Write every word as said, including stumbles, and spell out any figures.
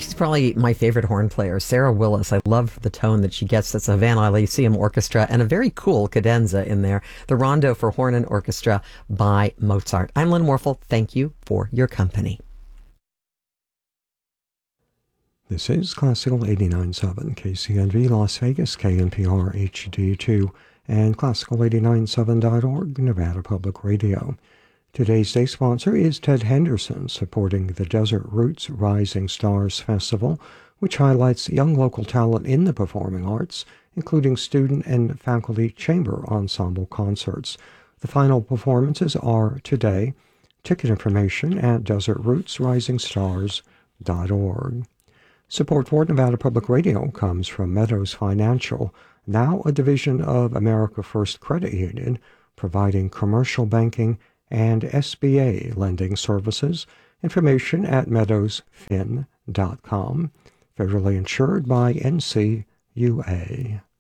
she's probably my favorite horn player, Sarah Willis. I love the tone that she gets. That's a Havana Lyceum Orchestra and a very cool cadenza in there. The Rondo for Horn and Orchestra by Mozart. I'm Lynn Warfel. Thank you for your company. This is Classical eighty-nine point seven, K C N V Las Vegas, K N P R H D two, and Classical eighty-nine point seven dot org, Nevada Public Radio. Today's day sponsor is Ted Henderson, supporting the Desert Roots Rising Stars Festival, which highlights young local talent in the performing arts, including student and faculty chamber ensemble concerts. The final performances are today. Ticket information at desert roots rising stars dot org. Support for Nevada Public Radio comes from Meadows Financial, now a division of America First Credit Union, providing commercial banking and S B A lending services. Information at meadows fin dot com. Federally insured by N C U A.